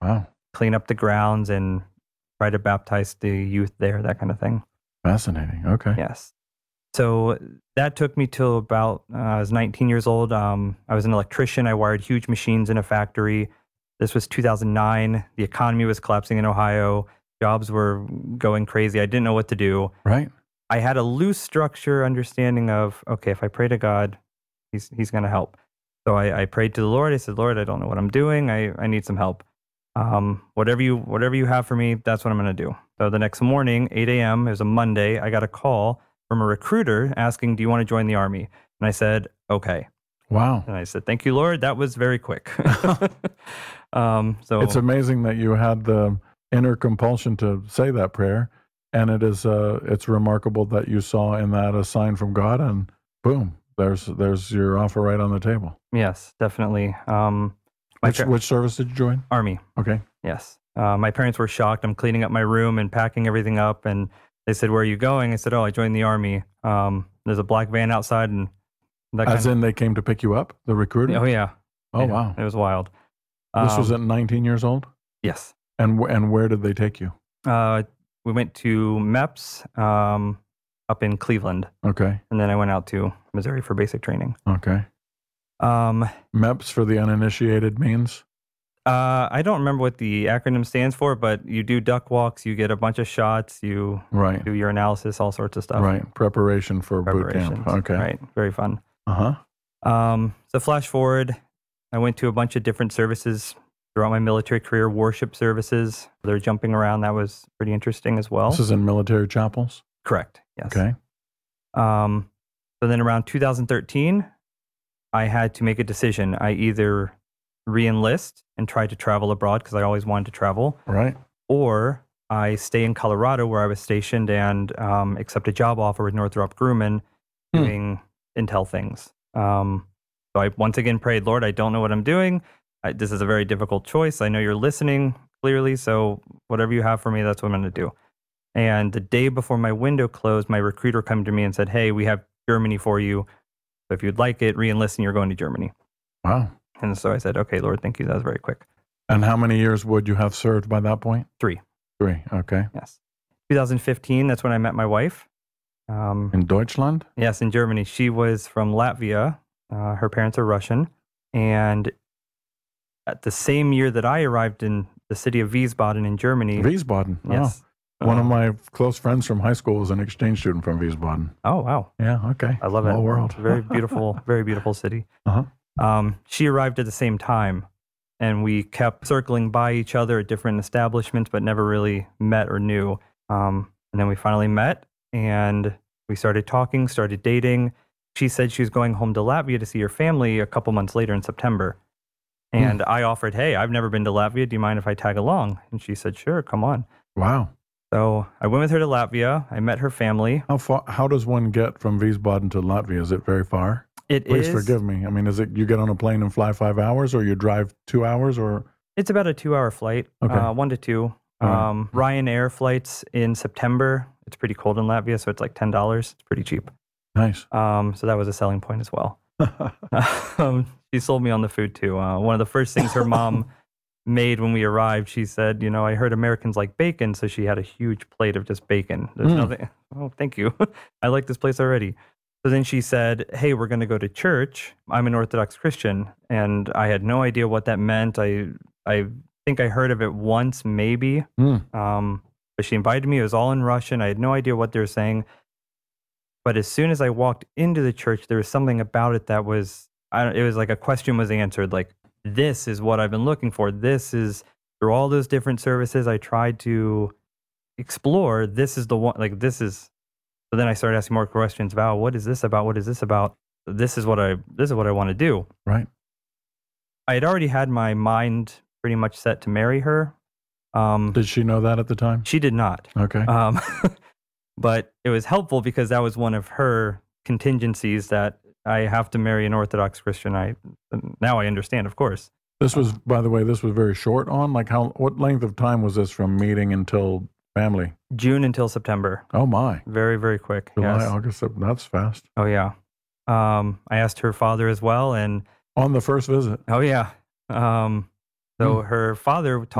Wow. clean up the grounds and try to baptize the youth there, that kind of thing. Fascinating. Okay. Yes. So that took me till about, I was 19 years old. I was an electrician. I wired huge machines in a factory. This was 2009. The economy was collapsing in Ohio. Jobs were going crazy. I didn't know what to do. Right. I had a loose structure understanding of, okay, if I pray to God, he's going to help. So I prayed to the Lord. I said, Lord, I don't know what I'm doing. I need some help. Whatever you have for me, that's what I'm going to do. So the next morning, 8 a.m., it was a Monday, I got a call from a recruiter asking, do you want to join the Army? And I said, okay. Wow. And I said, thank you, Lord. That was very quick. So it's amazing that you had the inner compulsion to say that prayer. And it's remarkable that you saw in that a sign from God, and boom, there's your offer right on the table. Yes, definitely. Which service did you join? Army. Okay. Yes. My parents were shocked. I'm cleaning up my room and packing everything up, and they said, "Where are you going?" I said, "Oh, I joined the Army." There's a black van outside, and they came to pick you up, the recruiter? Oh yeah. Oh Yeah, wow. it was wild. This was at 19 years old? Yes. And where did they take you? We went to MEPS up in Cleveland. Okay. And then I went out to Missouri for basic training. Okay. MEPS for the uninitiated means? I don't remember what the acronym stands for, but you do duck walks, you get a bunch of shots, you do your analysis, all sorts of stuff. Right. Preparation for boot camp. Okay. Right. Very fun. Uh-huh. So flash forward, I went to a bunch of different services throughout my military career, worship services. They're jumping around. That was pretty interesting as well. This is in military chapels? Correct. Yes. Okay. So then around 2013, I had to make a decision. I either re-enlist and try to travel abroad because I always wanted to travel. Right. Or I stay in Colorado where I was stationed and accept a job offer with Northrop Grumman doing intel things. So I once again prayed, Lord, I don't know what I'm doing. This is a very difficult choice. I know you're listening clearly, so whatever you have for me, that's what I'm going to do. And the day before my window closed, my recruiter came to me and said, hey, we have Germany for you. So if you'd like it, re-enlist and you're going to Germany. Wow. And so I said, okay, Lord, thank you. That was very quick. And how many years would you have served by that point? 3. 3, okay. Yes. 2015, that's when I met my wife. In Deutschland? Yes, in Germany. She was from Latvia. Her parents are Russian. And at the same year that I arrived in the city of Wiesbaden in Germany. Wiesbaden? Yes. Oh. One of my close friends from high school was an exchange student from Wiesbaden. Oh, wow. Yeah, okay. I love it. Small world. Very beautiful city. Uh-huh. She arrived at the same time, and we kept circling by each other at different establishments, but never really met or knew. And then we finally met, and we started talking, started dating. She said she was going home to Latvia to see her family a couple months later in September. And I offered, hey, I've never been to Latvia. Do you mind if I tag along? And she said, sure, come on. Wow. So I went with her to Latvia. I met her family. How does one get from Wiesbaden to Latvia? Is it very far? Please forgive me. I mean, is it you get on a plane and fly 5 hours, or you drive 2 hours, or? It's about a 2-hour flight, 1 to 2. Ryanair flights in September. It's pretty cold in Latvia, so it's like $10. It's pretty cheap. Nice. So that was a selling point as well. She sold me on the food too. One of the first things her mom made when we arrived, she said, I heard Americans like bacon, so she had a huge plate of just bacon. There's nothing. Oh, thank you. I like this place already. So then she said, hey, we're going to go to church. I'm an Orthodox Christian, and I had no idea what that meant. I think I heard of it once, maybe. But she invited me. It was all in Russian. I had no idea what they were saying. But as soon as I walked into the church, there was something about it that was, it was like a question was answered. Like, this is what I've been looking for. This is, through all those different services I tried to explore, this is the one, like, this is. So then I started asking more questions about, what is this about? What is this about? This is what I want to do. Right. I had already had my mind pretty much set to marry her. Did she know that at the time? She did not. Okay. But it was helpful because that was one of her contingencies, that I have to marry an Orthodox Christian. Now I understand, of course. This was, by the way, this was very short on? Like what length of time was this from meeting until family? June until September. Oh my. Very, very quick. July, yes. August, that's fast. Oh yeah. I asked her father as well, and on the first visit. Oh yeah. So her father